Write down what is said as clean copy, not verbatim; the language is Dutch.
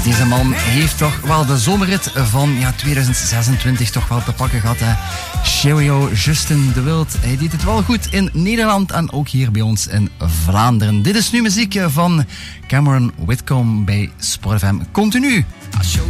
Deze man heeft toch wel de zomerrit van 2026 toch wel te pakken gehad. Cheerio, Justin de Wild. Hij deed het wel goed in Nederland en ook hier bij ons in Vlaanderen. Dit is nu muziek van Cameron Whitcomb bij Sport FM. Continu.